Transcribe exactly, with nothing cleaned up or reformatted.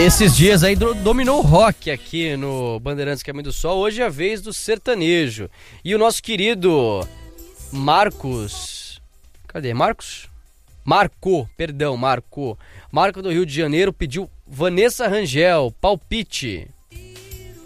Esses dias aí do- dominou o rock aqui no Bandeirantes Caminho do Sol. Hoje é a vez do sertanejo. E o nosso querido Marcos... Cadê? Marcos? Marco, perdão, Marco. Marco do Rio de Janeiro pediu Vanessa Rangel, Palpite.